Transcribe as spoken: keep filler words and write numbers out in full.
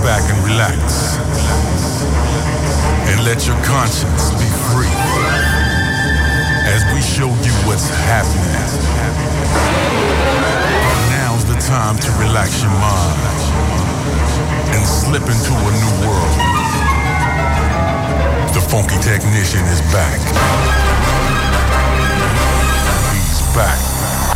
back and relax. And let your conscience be free as we show you what's happening. Now's the time to relax your mind and slip into a new world. The funky technician is back. He's back.